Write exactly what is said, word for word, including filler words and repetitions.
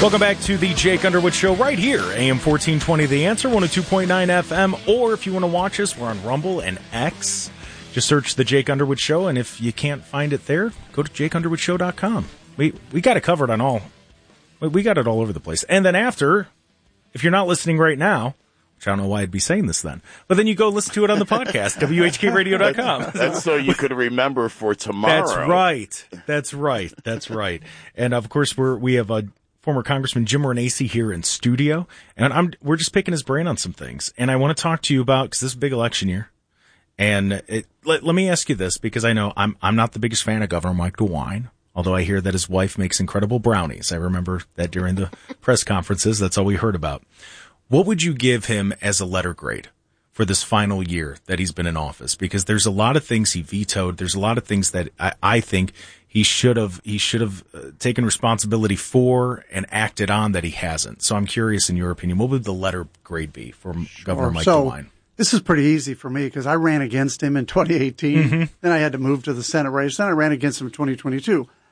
Welcome back to the Jake Underwood Show right here, A M fourteen twenty The Answer, one oh two point nine F M, or if you want to watch us, we're on Rumble and X. Just search the Jake Underwood Show, and if you can't find it there, go to jake underwood show dot com. We we got it covered on all. We got it all over the place. And then after, if you're not listening right now, which I don't know why I'd be saying this then, but then you go listen to it on the podcast, W H K radio dot com. That's, that's so you could remember for tomorrow. That's right. That's right. That's right. And of course, we're we have a former Congressman Jim Renacci here in studio, and I'm we're just picking his brain on some things. And I want to talk to you about, because this is a big election year. And it, let, let me ask you this, because I know I'm I'm not the biggest fan of Governor Mike DeWine, although I hear that his wife makes incredible brownies. I remember that during the press conferences, that's all we heard about. What would you give him as a letter grade for this final year that he's been in office? Because there's a lot of things he vetoed. There's a lot of things that I, I think he should have he should have uh, taken responsibility for and acted on that he hasn't. So I'm curious, in your opinion, what would the letter grade be for sure. Governor Mike so, DeWine? This is pretty easy for me because I ran against him in twenty eighteen. Mm-hmm. Then I had to move to the Senate race. Then I ran against him in twenty twenty-two.